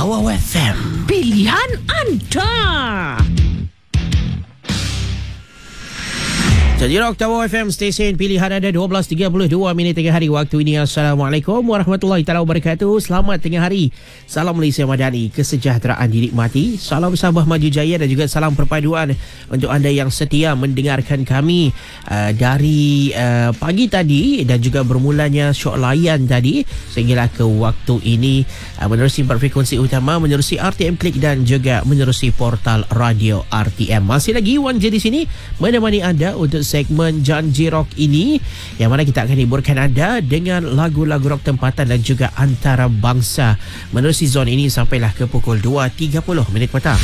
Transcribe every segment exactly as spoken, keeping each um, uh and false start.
Tawau F M, pilihan anda. Janji Rock Tawau F M, stesen pilihan anda. Dua belas tiga puluh dua minit tengah hari waktu ini. Assalamualaikum warahmatullahi taala wabarakatuh. Selamat tengah hari. Salam Malaysia Madani, kesejahteraan dinikmati. Salam Sabah Maju Jaya dan juga salam perpaduan untuk anda yang setia mendengarkan kami uh, dari uh, pagi tadi dan juga bermulanya syok layan tadi sehinggalah ke waktu ini uh, menerusi empat frekuensi utama, menerusi R T M Klik dan juga menerusi portal radio R T M. Masih lagi Wan J di sini menemani anda untuk segmen Janji Rock ini, yang mana kita akan hiburkan anda dengan lagu-lagu rock tempatan dan juga antarabangsa menerusi zon ini sampailah ke pukul dua tiga puluh minit petang.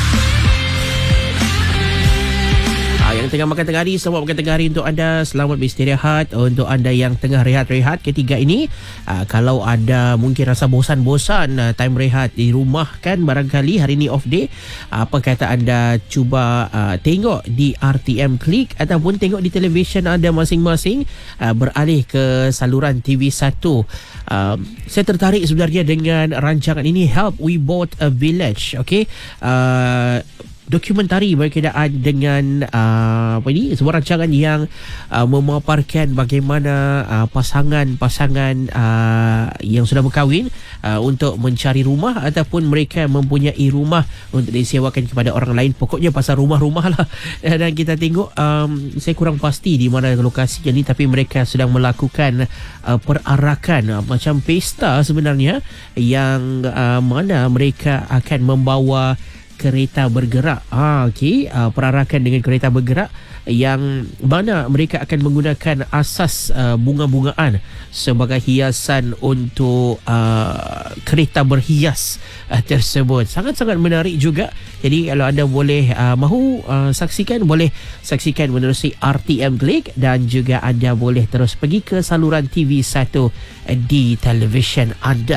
Yang tengah makan tengah hari, selamat makan tengah hari untuk anda. Selamat beristirahat untuk anda yang tengah rehat-rehat ketika ini. Aa, kalau anda mungkin rasa bosan-bosan uh, time rehat di rumah kan, barangkali hari ini off day, apa kata anda cuba uh, tengok di R T M Klik ataupun tengok di televisyen anda masing-masing, uh, beralih ke saluran T V satu. Uh, saya tertarik sebenarnya dengan rancangan ini, Help We Bought a Village. Okay, uh, dokumentari berkaitan dengan uh, apa ini, sebuah rancangan yang uh, memaparkan bagaimana uh, pasangan-pasangan uh, yang sudah berkahwin uh, untuk mencari rumah ataupun mereka mempunyai rumah untuk disewakan kepada orang lain. Pokoknya pasal rumah-rumah lah. Dan kita tengok, um, saya kurang pasti di mana lokasi ini, tapi mereka sedang melakukan uh, perarakan uh, macam pesta sebenarnya, yang uh, mana mereka akan membawa kereta bergerak. Ah, okey, uh, perarakan dengan kereta bergerak yang mana mereka akan menggunakan asas uh, bunga-bungaan sebagai hiasan untuk uh, kereta berhias uh, tersebut. Sangat-sangat menarik juga. Jadi kalau anda boleh uh, mahu uh, saksikan, boleh saksikan menerusi R T M Klik dan juga anda boleh terus pergi ke saluran T V satu uh, di televisyen anda.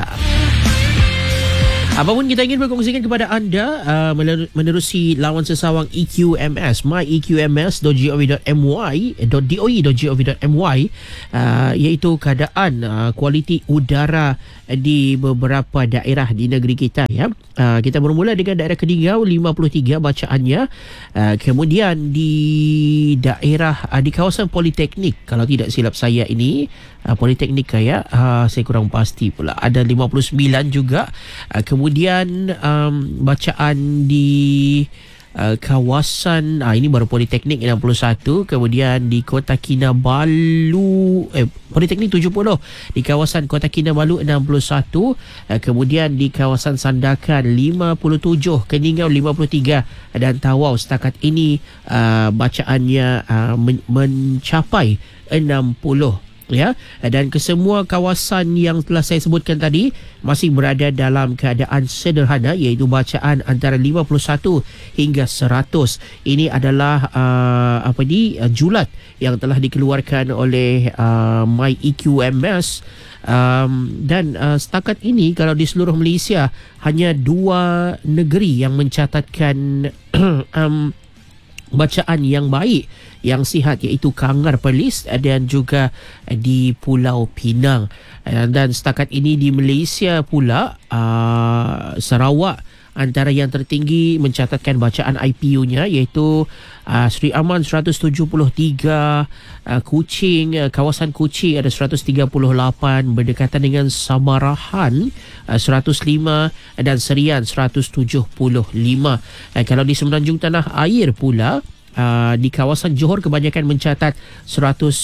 Apapun kita ingin berkongsikan kepada anda uh, menerusi lawan sesawang E Q M S, my e q m s dot gov dot m y dot d o e dot gov dot m y, uh, iaitu keadaan uh, kualiti udara di beberapa daerah di negeri kita, ya. Uh, kita bermula dengan daerah Keningau lima puluh tiga bacaannya. Uh, kemudian di daerah uh, di kawasan Politeknik, kalau tidak silap saya ini uh, Politeknik kaya, uh, saya kurang pasti pula, ada lima puluh sembilan juga. Uh, kemudian um, bacaan di Uh, kawasan, ah, ini baru Politeknik enam puluh satu, kemudian di Kota Kinabalu, eh, Politeknik tujuh puluh, di kawasan Kota Kinabalu enam puluh satu, uh, kemudian di kawasan Sandakan lima puluh tujuh, Keningau lima puluh tiga dan Tawau setakat ini uh, bacaannya uh, men- mencapai enam puluh. Ya, dan kesemua kawasan yang telah saya sebutkan tadi masih berada dalam keadaan sederhana, iaitu bacaan antara lima puluh satu hingga seratus. Ini adalah uh, apa ni uh, julat yang telah dikeluarkan oleh uh, My E Q M S. Um, dan uh, setakat ini kalau di seluruh Malaysia hanya dua negeri yang mencatatkan um, bacaan yang baik, yang sihat, iaitu Kangar Perlis dan juga di Pulau Pinang. Dan setakat ini di Malaysia pula, uh, Sarawak antara yang tertinggi mencatatkan bacaan I P U-nya, iaitu uh, Seri Aman seratus tujuh puluh tiga, uh, Kuching, uh, kawasan Kuching ada seratus tiga puluh lapan, berdekatan dengan Samarahan uh, seratus lima dan Serian seratus tujuh puluh lima. Uh, kalau di Semenanjung Tanah Air pula, Uh, di kawasan Johor kebanyakan mencatat seratus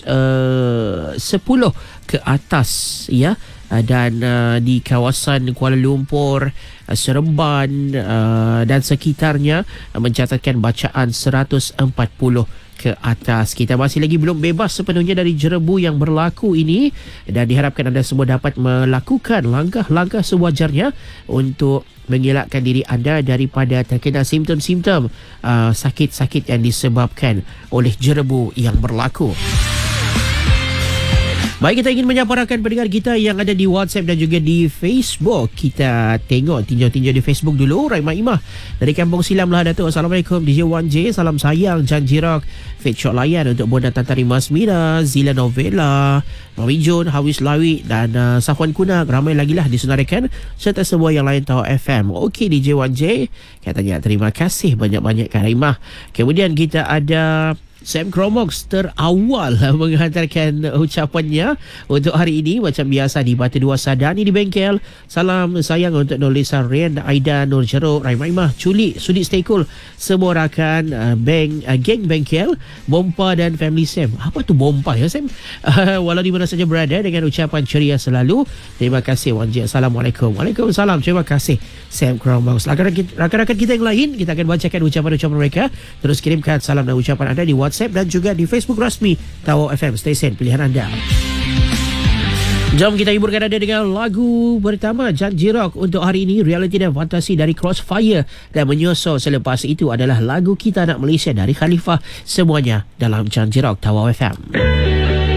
sepuluh ke atas, ya. Uh, dan uh, di kawasan Kuala Lumpur, uh, Seremban uh, dan sekitarnya uh, mencatatkan bacaan seratus empat puluh ke atas. Kita masih lagi belum bebas sepenuhnya dari jerebu yang berlaku ini, dan diharapkan anda semua dapat melakukan langkah-langkah sewajarnya untuk mengelakkan diri anda daripada terkena simptom-simptom uh, sakit-sakit yang disebabkan oleh jerebu yang berlaku. Baik, kita ingin menyapa rakan pendengar kita yang ada di WhatsApp dan juga di Facebook. Kita tengok tinjau-tinjau di Facebook dulu. Raimah Imah dari Kampung Silam lah, Datuk. Assalamualaikum D J wan J. Salam sayang Janji Rock. Fit Shot Layan untuk Bonda Tantari Masmina, Zila Novella, Mami Jun, Hawis Lawi dan uh, Safwan Kunak. Ramai lagi lah disenaraikan serta semua yang lain tahu F M. Okey D J wan J, katanya terima kasih banyak-banyak Kak Raimah. Kemudian kita ada Sam Cromox terawal menghantarkan ucapannya untuk hari ini macam biasa di Batu Dua Sadani di bengkel. Salam sayang untuk Nolisa Rian, Aida, Nur Jeruk, Raimah, Culi, Sudi Stay Cool, semua rakan uh, beng, uh, geng bengkel, Bompa dan family Sam. Apa tu Bompa ya Sam? Uh, walau di mana saja berada, dengan ucapan ceria selalu. Terima kasih Wan J. Assalamualaikum. Waalaikumsalam. Terima kasih Sam Cromox. Rakan-rakan kita yang lain, kita akan bacakan ucapan-ucapan mereka. Terus kirimkan salam dan ucapan anda di WhatsApp dan juga di Facebook rasmi Tawau F M, stesen pilihan anda. Jom kita hiburkan anda dengan lagu pertama Janji Rock untuk hari ini, realiti dan fantasi dari Crossfire, dan menyusul selepas itu adalah lagu Kita Nak Malaysia dari Khalifah. Semuanya dalam Janji Rock Tawau F M.